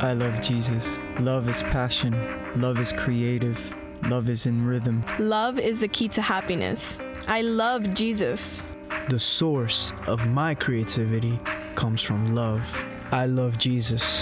I love Jesus. Love is passion. Love is creative. Love is in rhythm. Love is the key to happiness. I love Jesus. The source of my creativity comes from love. I love Jesus.